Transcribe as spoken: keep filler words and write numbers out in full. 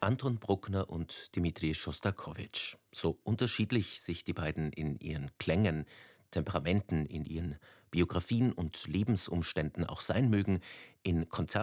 Anton Bruckner und Dmitri Schostakowitsch. So unterschiedlich sich die beiden in ihren Klängen, Temperamenten, in ihren Biografien und Lebensumständen auch sein mögen, in Konzerten